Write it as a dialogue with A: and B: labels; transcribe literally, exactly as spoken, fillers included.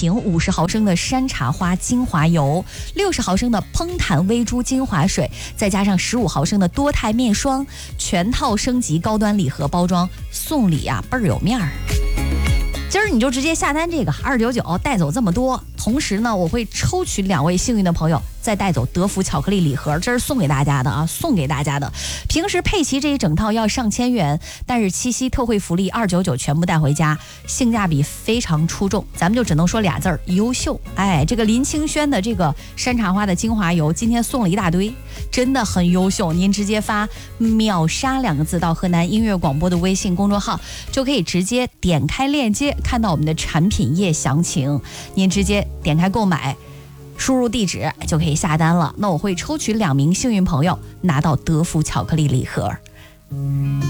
A: 瓶五十毫升的山茶花精华油，六十毫升的烹弹微珠精华水，再加上十五毫升的多肽面霜，全套升级高端礼盒包装，送礼啊倍儿有面儿。今儿你就直接下单这个二九九，带走这么多。同时呢，我会抽取两位幸运的朋友，再带走德芙巧克力礼盒，这是送给大家的啊，送给大家的。平时配齐这一整套要上千元，但是七夕特惠福利二九九全部带回家，性价比非常出众，咱们就只能说俩字儿：优秀。哎，这个林清轩的这个山茶花的精华油，今天送了一大堆，真的很优秀。您直接发秒杀两个字到河南音乐广播的微信公众号，就可以直接点开链接看到我们的产品页详情，您直接点开购买，输入地址就可以下单了。那我会抽取两名幸运朋友拿到德芙巧克力礼盒。